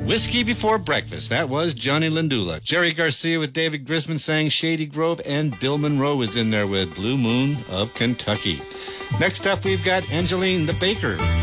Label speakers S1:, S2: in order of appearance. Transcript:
S1: Whiskey Before Breakfast. That was Johnny Lindula. Jerry Garcia with David Grisman sang Shady Grove, and Bill Monroe was in there with Blue Moon of Kentucky. Next up, we've got Angeline the Baker.